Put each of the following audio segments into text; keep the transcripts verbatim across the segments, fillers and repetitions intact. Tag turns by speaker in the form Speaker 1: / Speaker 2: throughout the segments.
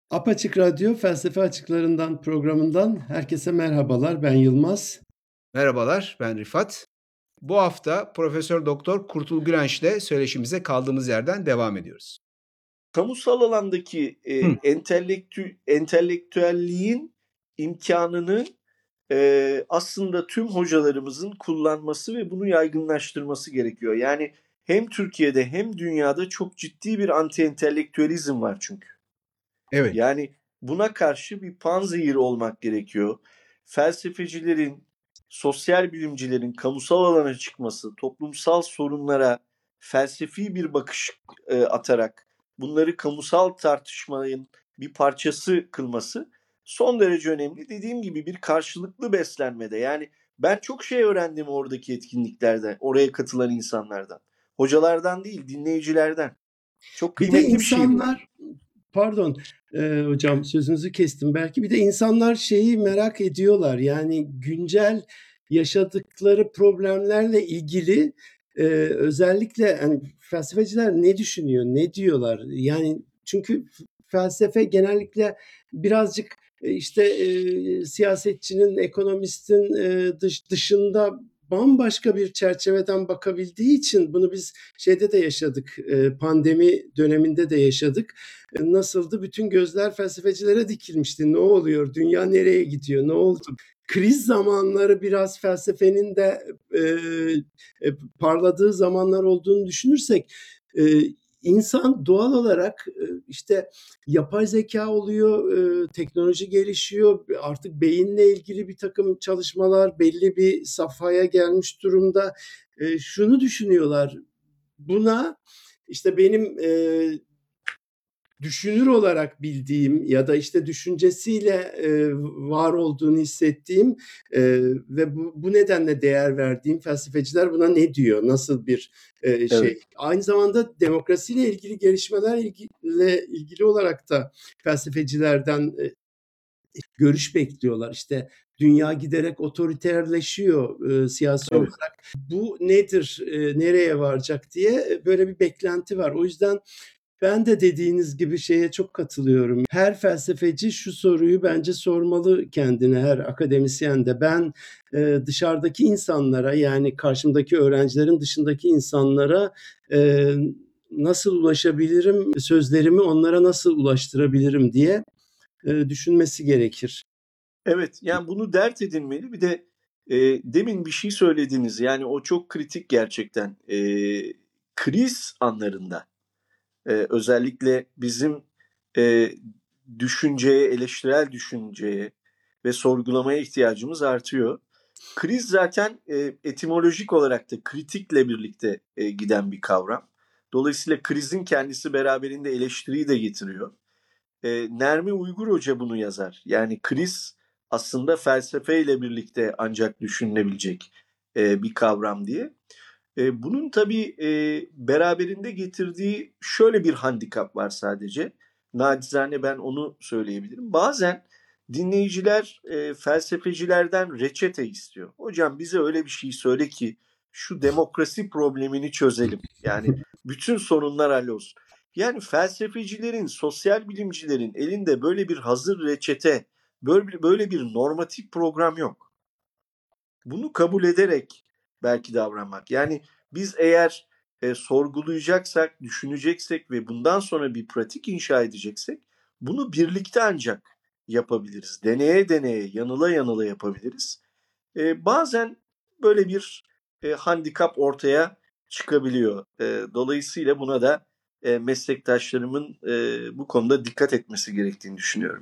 Speaker 1: Apaçık Radyo Felsefe Açıklarından programından herkese merhabalar. Ben Yılmaz.
Speaker 2: Merhabalar, ben Rifat. Bu hafta Profesör Doktor Kurtul Gülenç ile söyleşimize kaldığımız yerden devam ediyoruz.
Speaker 3: Kamusal alandaki e,
Speaker 2: Hı.
Speaker 3: entelektü, entelektüelliğin imkanını e, aslında tüm hocalarımızın kullanması ve bunu yaygınlaştırması gerekiyor. Yani hem Türkiye'de hem dünyada çok ciddi bir anti-entelektüelizm var çünkü.
Speaker 2: Evet.
Speaker 3: Yani buna karşı bir panzehir olmak gerekiyor. Felsefecilerin, sosyal bilimcilerin kamusal alana çıkması, toplumsal sorunlara felsefi bir bakış e, atarak bunları kamusal tartışmanın bir parçası kılması son derece önemli. Dediğim gibi bir karşılıklı beslenmede. Yani ben çok şey öğrendim oradaki etkinliklerde, oraya katılan insanlardan. Hocalardan değil, dinleyicilerden. Çok
Speaker 1: Bir de
Speaker 3: kıymetli bir şey bu.
Speaker 1: insanlar, pardon e, hocam sözünüzü kestim belki. Bir de insanlar şeyi merak ediyorlar. Yani güncel yaşadıkları problemlerle ilgili e, özellikle hani felsefeciler ne düşünüyor, ne diyorlar? Yani çünkü felsefe genellikle birazcık e, işte e, siyasetçinin, ekonomistin e, dış, dışında bambaşka bir çerçeveden bakabildiği için bunu biz şeyde de yaşadık, e, pandemi döneminde de yaşadık. E, nasıldı? Bütün gözler felsefecilere dikilmişti. Ne oluyor? Dünya nereye gidiyor? Ne oldu? Kriz zamanları biraz felsefenin de e, e, parladığı zamanlar olduğunu düşünürsek e, insan doğal olarak e, işte yapay zeka oluyor, e, teknoloji gelişiyor, artık beyinle ilgili bir takım çalışmalar belli bir safhaya gelmiş durumda. E, şunu düşünüyorlar, buna işte benim e, düşünür olarak bildiğim ya da işte düşüncesiyle e, var olduğunu hissettiğim e, ve bu, bu nedenle değer verdiğim felsefeciler buna ne diyor? Nasıl bir e, şey?
Speaker 3: Evet.
Speaker 1: Aynı zamanda demokrasiyle ilgili gelişmelerle ilgili, ilgili olarak da felsefecilerden e, görüş bekliyorlar. İşte dünya giderek otoriterleşiyor e, siyasi
Speaker 3: Evet.
Speaker 1: olarak. Bu nedir, e, nereye varacak diye böyle bir beklenti var. O yüzden ben de dediğiniz gibi şeye çok katılıyorum. Her felsefeci şu soruyu bence sormalı kendine, her akademisyen de. Ben e, dışarıdaki insanlara, yani karşımdaki öğrencilerin dışındaki insanlara e, nasıl ulaşabilirim, sözlerimi onlara nasıl ulaştırabilirim diye e, düşünmesi gerekir.
Speaker 3: Evet, yani bunu dert edinmeli. Bir de e, demin bir şey söylediniz. Yani o çok kritik gerçekten. E, kriz anlarında e, özellikle bizim e, düşünceye, eleştirel düşünceye ve sorgulamaya ihtiyacımız artıyor. Kriz zaten e, etimolojik olarak da kritikle birlikte e, giden bir kavram. Dolayısıyla krizin kendisi beraberinde eleştiriyi de getiriyor. E, Nermi Uygur Hoca bunu yazar. Yani kriz aslında felsefeyle birlikte ancak düşünülebilecek e, bir kavram diye. E, bunun tabii e, beraberinde getirdiği şöyle bir handikap var sadece. Nacizane ben onu söyleyebilirim. Bazen dinleyiciler e, felsefecilerden reçete istiyor. Hocam bize öyle bir şey söyle ki şu demokrasi problemini çözelim. Yani bütün sorunlar hallolsun. Yani felsefecilerin, sosyal bilimcilerin elinde böyle bir hazır reçete, böyle, böyle bir normatif program yok. Bunu kabul ederek belki davranmak. Yani biz eğer e, sorgulayacaksak, düşüneceksek ve bundan sonra bir pratik inşa edeceksek bunu birlikte ancak yapabiliriz. Deneye deneye, yanıla yanıla yapabiliriz. E, bazen böyle bir e, handikap ortaya çıkabiliyor. E, dolayısıyla buna da e, meslektaşlarımın e, bu konuda dikkat etmesi gerektiğini düşünüyorum.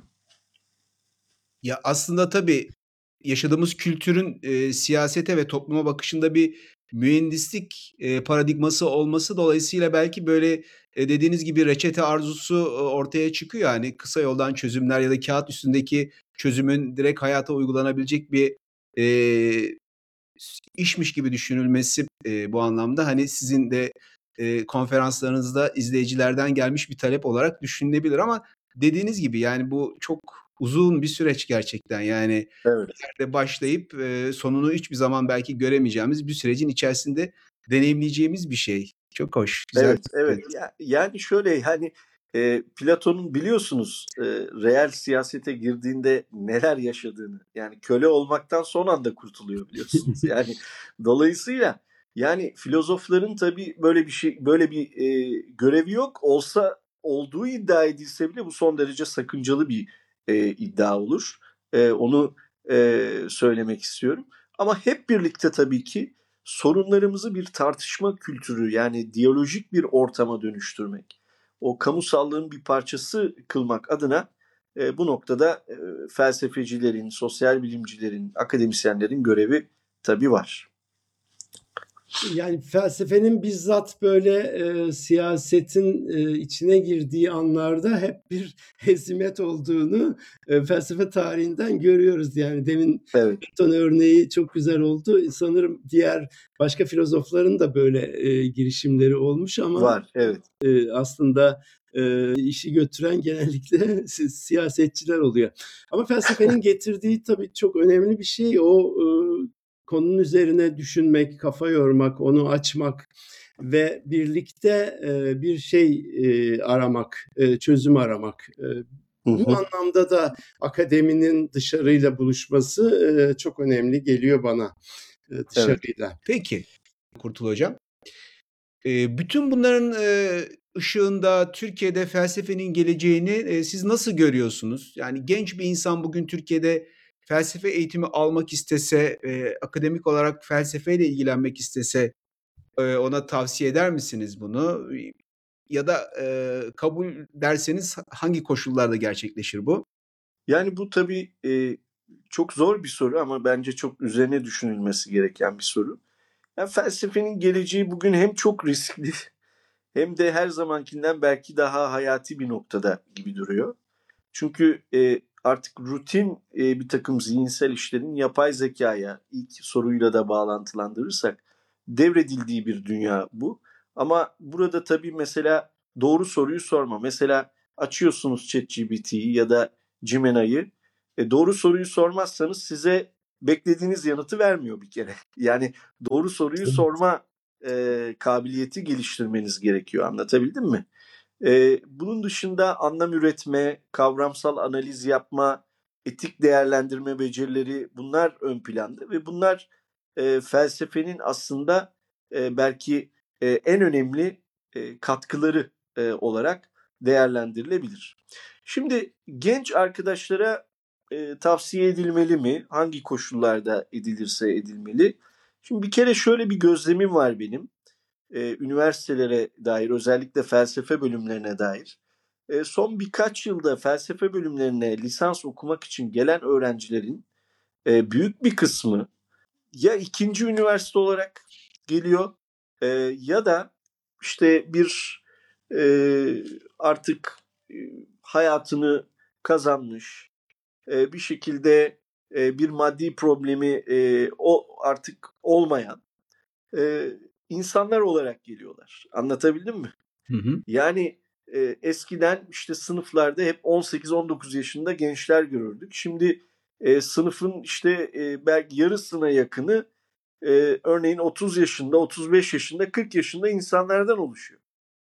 Speaker 2: Ya aslında tabii yaşadığımız kültürün e, siyasete ve topluma bakışında bir mühendislik e, paradigması olması dolayısıyla belki böyle e, dediğiniz gibi reçete arzusu e, ortaya çıkıyor. Yani kısa yoldan çözümler ya da kağıt üstündeki çözümün direkt hayata uygulanabilecek bir e, işmiş gibi düşünülmesi e, bu anlamda hani sizin de e, konferanslarınızda izleyicilerden gelmiş bir talep olarak düşünülebilir ama dediğiniz gibi yani bu çok uzun bir süreç gerçekten yani
Speaker 3: Evet.
Speaker 2: bir yerde başlayıp e, sonunu hiçbir zaman belki göremeyeceğimiz bir sürecin içerisinde deneyimleyeceğimiz bir şey. Çok hoş, güzel.
Speaker 3: Evet, evet. Ya, yani şöyle hani e, Platon'un biliyorsunuz e, reel siyasete girdiğinde neler yaşadığını, yani köle olmaktan son anda kurtuluyor biliyorsunuz. Yani dolayısıyla yani filozofların tabii böyle bir şey, böyle bir e, görevi yok. Olsa olduğu iddia edilse bile bu son derece sakıncalı bir e, iddia olur. E, onu e, söylemek istiyorum. Ama hep birlikte tabii ki sorunlarımızı bir tartışma kültürü, yani diyalojik bir ortama dönüştürmek, o kamusallığın bir parçası kılmak adına e, bu noktada e, felsefecilerin, sosyal bilimcilerin, akademisyenlerin görevi tabii var.
Speaker 1: Yani felsefenin bizzat böyle e, siyasetin e, içine girdiği anlarda hep bir hezimet olduğunu e, felsefe tarihinden görüyoruz. Yani demin
Speaker 3: Evet.
Speaker 1: Newton örneği çok güzel oldu. Sanırım diğer başka filozofların da böyle e, girişimleri olmuş ama
Speaker 3: Var, evet.
Speaker 1: e, aslında e, işi götüren genellikle siyasetçiler oluyor. Ama felsefenin getirdiği tabii çok önemli bir şey o e, konunun üzerine düşünmek, kafa yormak, onu açmak ve birlikte e, bir şey e, aramak, e, çözüm aramak. E, bu anlamda da akademinin dışarıyla buluşması e, çok önemli geliyor bana e, dışarıyla.
Speaker 2: Evet. Peki Kurtul Hocam. E, bütün bunların e, ışığında Türkiye'de felsefenin geleceğini e, siz nasıl görüyorsunuz? Yani genç bir insan bugün Türkiye'de felsefe eğitimi almak istese, e, akademik olarak felsefeyle ilgilenmek istese e, ona tavsiye eder misiniz bunu? Ya da e, kabul derseniz hangi koşullarda gerçekleşir bu?
Speaker 3: Yani bu tabii e, çok zor bir soru ama bence çok üzerine düşünülmesi gereken bir soru. Yani felsefenin geleceği bugün hem çok riskli hem de her zamankinden belki daha hayati bir noktada gibi duruyor. Çünkü e, artık rutin e, bir takım zihinsel işlerin yapay zekaya, ilk soruyla da bağlantılandırırsak, devredildiği bir dünya bu. Ama burada tabii mesela doğru soruyu sorma. Mesela açıyorsunuz ChatGPT'yi ya da Gemini'yi. E, doğru soruyu sormazsanız size beklediğiniz yanıtı vermiyor bir kere. Yani doğru soruyu sorma e, kabiliyeti geliştirmeniz gerekiyor. Anlatabildim mi? Ee, bunun dışında anlam üretme, kavramsal analiz yapma, etik değerlendirme becerileri, bunlar ön planda ve bunlar e, felsefenin aslında e, belki e, en önemli e, katkıları e, olarak değerlendirilebilir. Şimdi genç arkadaşlara e, tavsiye edilmeli mi? Hangi koşullarda edilirse edilmeli? Şimdi bir kere şöyle bir gözlemim var benim. E, üniversitelere dair, özellikle felsefe bölümlerine dair. E, son birkaç yılda felsefe bölümlerine lisans okumak için gelen öğrencilerin e, büyük bir kısmı ya ikinci üniversite olarak geliyor e, ya da işte bir e, artık e, hayatını kazanmış, e, bir şekilde e, bir maddi problemi e, o artık olmayan e, insanlar olarak geliyorlar. Anlatabildim mi?
Speaker 2: Hı hı.
Speaker 3: Yani e, eskiden işte sınıflarda hep on sekiz on dokuz yaşında gençler görürdük. Şimdi e, sınıfın işte e, belki yarısına yakını e, örneğin otuz yaşında, otuz beş yaşında, kırk yaşında insanlardan oluşuyor.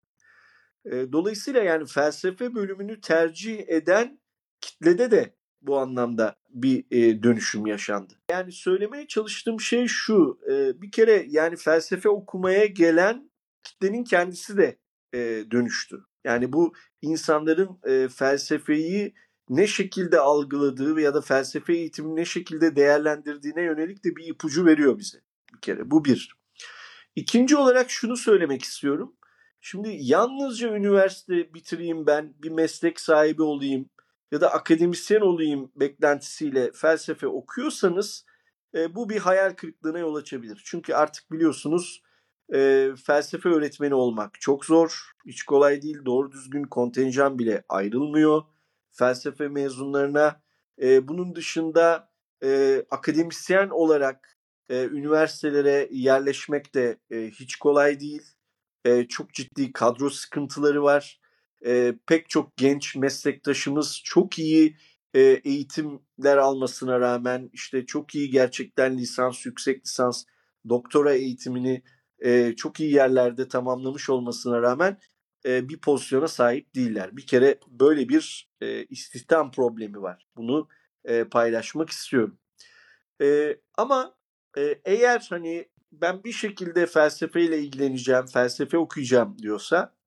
Speaker 3: E, dolayısıyla yani felsefe bölümünü tercih eden kitlede de bu anlamda bir e, dönüşüm yaşandı. Yani söylemeye çalıştığım şey şu, e, bir kere yani felsefe okumaya gelen kitlenin kendisi de e, dönüştü. Yani bu insanların e, felsefeyi ne şekilde algıladığı ya da felsefe eğitimini ne şekilde değerlendirdiğine yönelik de bir ipucu veriyor bize bir kere. Bu bir. İkinci olarak şunu söylemek istiyorum. Şimdi yalnızca üniversite bitireyim ben, bir meslek sahibi olayım ya da akademisyen olayım beklentisiyle felsefe okuyorsanız e, bu bir hayal kırıklığına yol açabilir. Çünkü artık biliyorsunuz e, felsefe öğretmeni olmak çok zor, hiç kolay değil. Doğru düzgün kontenjan bile ayrılmıyor felsefe mezunlarına. E, bunun dışında e, akademisyen olarak e, üniversitelere yerleşmek de e, hiç kolay değil. E, çok ciddi kadro sıkıntıları var. E, pek çok genç meslektaşımız çok iyi e, eğitimler almasına rağmen işte çok iyi gerçekten lisans, yüksek lisans, doktora eğitimini e, çok iyi yerlerde tamamlamış olmasına rağmen e, bir pozisyona sahip değiller. Bir kere böyle bir e, istihdam problemi var. Bunu e, paylaşmak istiyorum. E, ama e, eğer hani ben bir şekilde felsefeyle ilgileneceğim, felsefe okuyacağım diyorsa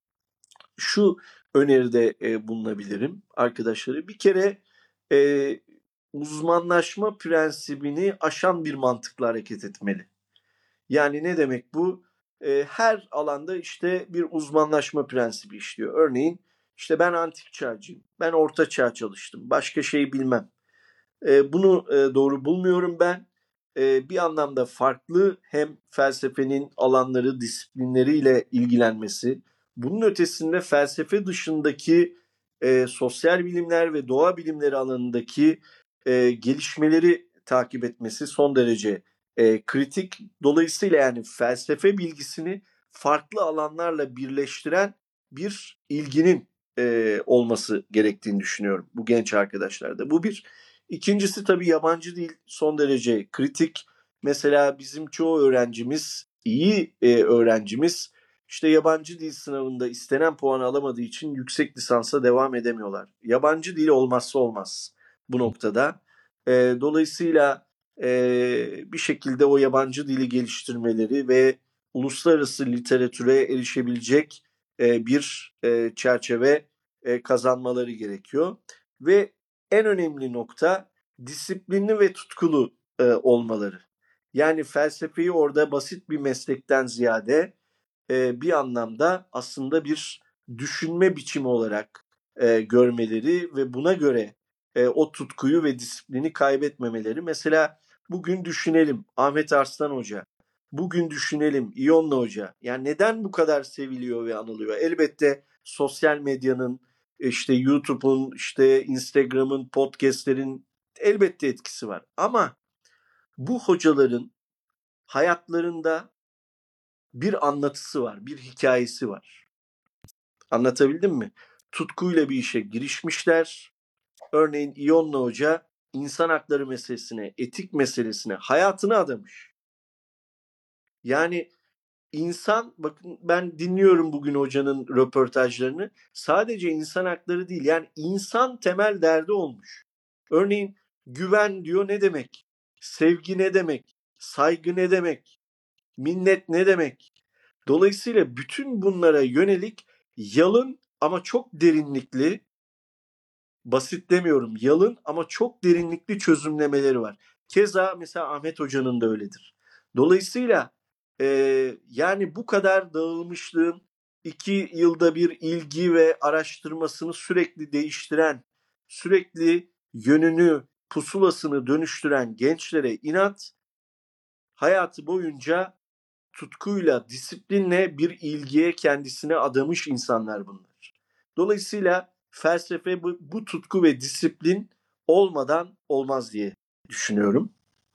Speaker 3: şu öneride e, bulunabilirim arkadaşları. Bir kere e, uzmanlaşma prensibini aşan bir mantıkla hareket etmeli. Yani ne demek bu? E, her alanda işte bir uzmanlaşma prensibi işliyor. Örneğin işte ben antik çağcıyım, ben orta çağ çalıştım, başka şey bilmem. E, bunu e, doğru bulmuyorum ben. E, bir anlamda farklı hem felsefenin alanları, disiplinleriyle ilgilenmesi, bunun ötesinde felsefe dışındaki e, sosyal bilimler ve doğa bilimleri alanındaki e, gelişmeleri takip etmesi son derece e, kritik. Dolayısıyla yani felsefe bilgisini farklı alanlarla birleştiren bir ilginin e, olması gerektiğini düşünüyorum bu genç arkadaşlarda. Bu bir. İkincisi tabii yabancı dil son derece kritik. Mesela bizim çoğu öğrencimiz, iyi e, öğrencimiz işte yabancı dil sınavında istenen puanı alamadığı için yüksek lisansa devam edemiyorlar. Yabancı dil olmazsa olmaz bu noktada. E, dolayısıyla e, bir şekilde o yabancı dili geliştirmeleri ve uluslararası literatüre erişebilecek e, bir e, çerçeve e, kazanmaları gerekiyor. Ve en önemli nokta disiplinli ve tutkulu e, olmaları. Yani felsefeyi orada basit bir meslekten ziyade e, bir anlamda aslında bir düşünme biçimi olarak e, görmeleri ve buna göre e, o tutkuyu ve disiplini kaybetmemeleri. Mesela bugün düşünelim Ahmet Arslan Hoca, bugün düşünelim İyonla Hoca. Yani neden bu kadar seviliyor ve anılıyor? Elbette sosyal medyanın, işte YouTube'un, işte Instagram'ın, podcastlerin elbette etkisi var. Ama bu hocaların hayatlarında bir anlatısı var, bir hikayesi var. Anlatabildim mi? Tutkuyla bir işe girişmişler. Örneğin İyonla Hoca insan hakları meselesine, etik meselesine hayatını adamış. Yani İnsan, bakın ben dinliyorum bugün hocanın röportajlarını. Sadece insan hakları değil, yani insan temel derdi olmuş. Örneğin güven diyor, ne demek? Sevgi ne demek? Saygı ne demek? Minnet ne demek? Dolayısıyla bütün bunlara yönelik yalın ama çok derinlikli, basit demiyorum, yalın ama çok derinlikli çözümlemeleri var. Keza mesela Ahmet Hoca'nın da öyledir. Dolayısıyla e, yani bu kadar dağılmışlığın iki yılda bir ilgi ve araştırmasını sürekli değiştiren, sürekli yönünü, pusulasını dönüştüren gençlere inat, hayatı boyunca tutkuyla, disiplinle bir ilgiye kendisine adamış insanlar bunlar. Dolayısıyla felsefe bu, bu tutku ve disiplin olmadan olmaz diye düşünüyorum.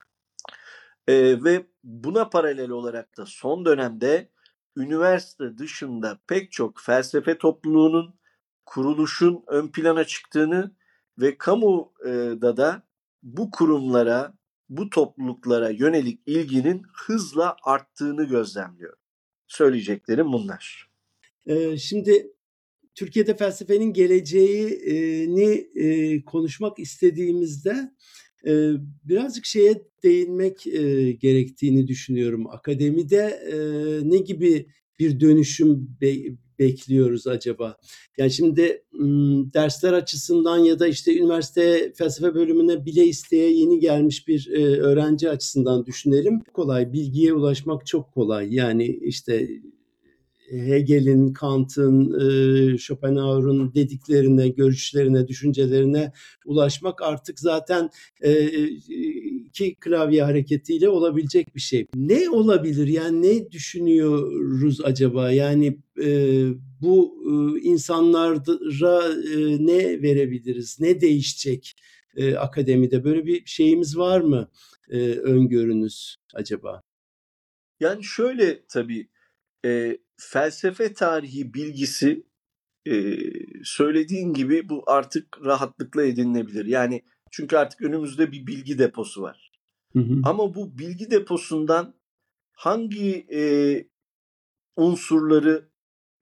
Speaker 3: Ee, ve buna paralel olarak da son dönemde üniversite dışında pek çok felsefe topluluğunun, kuruluşun ön plana çıktığını ve kamuda da bu kurumlara, bu topluluklara yönelik ilginin hızla arttığını gözlemliyorum. Söyleyeceklerim bunlar.
Speaker 1: Ee, şimdi Türkiye'de felsefenin geleceğini e, konuşmak istediğimizde e, birazcık şeye değinmek e, gerektiğini düşünüyorum. Akademide e, ne gibi bir dönüşüm be- bekliyoruz acaba? Yani şimdi m, dersler açısından ya da işte üniversite felsefe bölümüne bile isteye yeni gelmiş bir e, öğrenci açısından düşünelim. Kolay, bilgiye ulaşmak çok kolay. Yani işte Hegel'in, Kant'ın, Schopenhauer'un dediklerine, görüşlerine, düşüncelerine ulaşmak artık zaten iki klavye hareketiyle olabilecek bir şey. Ne olabilir? Yani ne düşünüyoruz acaba? Yani bu insanlara ne verebiliriz? Ne değişecek akademide? Böyle bir şeyimiz var mı? Öngörünüz acaba?
Speaker 3: Yani şöyle tabii, e, felsefe tarihi bilgisi e, söylediğin gibi bu artık rahatlıkla edinilebilir. Yani çünkü artık önümüzde bir bilgi deposu var.
Speaker 1: Hı hı.
Speaker 3: Ama bu bilgi deposundan hangi e, unsurları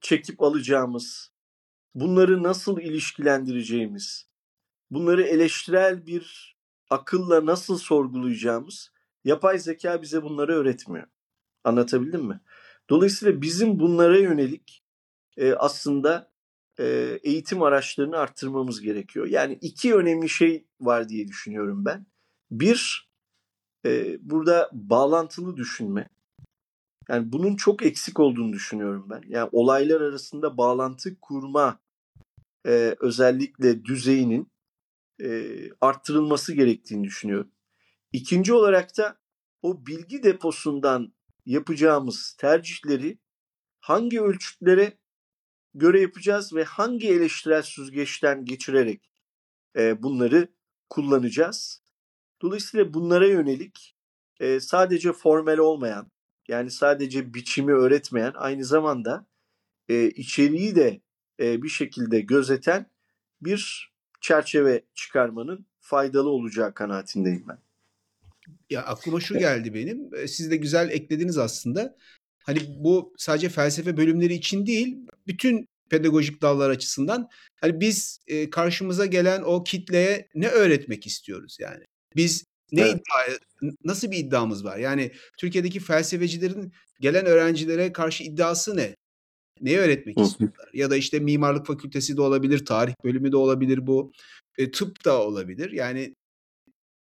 Speaker 3: çekip alacağımız, bunları nasıl ilişkilendireceğimiz, bunları eleştirel bir akılla nasıl sorgulayacağımız yapay zeka bize bunları öğretmiyor. Anlatabildim mi? Dolayısıyla bizim bunlara yönelik e, aslında e, eğitim araçlarını arttırmamız gerekiyor. Yani iki önemli şey var diye düşünüyorum ben. Bir, e, burada bağlantılı düşünme. Yani bunun çok eksik olduğunu düşünüyorum ben. Yani olaylar arasında bağlantı kurma e, özellikle düzeyinin e, arttırılması gerektiğini düşünüyorum. İkinci olarak da o bilgi deposundan yapacağımız tercihleri hangi ölçütlere göre yapacağız ve hangi eleştirel süzgeçten geçirerek e, bunları kullanacağız. Dolayısıyla bunlara yönelik e, sadece formel olmayan, yani sadece biçimi öğretmeyen, aynı zamanda e, içeriği de e, bir şekilde gözeten bir çerçeve çıkarmanın faydalı olacağı kanaatindeyim ben.
Speaker 2: Ya aklıma şu geldi benim. e, Siz de güzel eklediniz aslında. Hani bu sadece felsefe bölümleri için değil, bütün pedagojik dallar açısından hani biz e, karşımıza gelen o kitleye ne öğretmek istiyoruz yani? Biz ne
Speaker 3: Evet.
Speaker 2: iddia, nasıl bir iddiamız var? Yani Türkiye'deki felsefecilerin gelen öğrencilere karşı iddiası ne? Neyi öğretmek
Speaker 3: Hı hı.
Speaker 2: istiyorlar? Ya da işte mimarlık fakültesi de olabilir, tarih bölümü de olabilir bu, e, tıp da olabilir. Yani